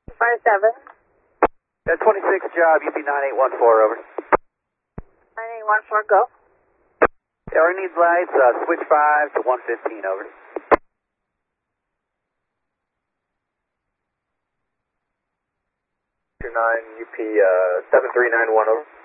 Fire 7. That 26 job, UP 9814, over. 9814, go. Tower needs lights, switch 5 to 115, over. 9 UP 7391, over.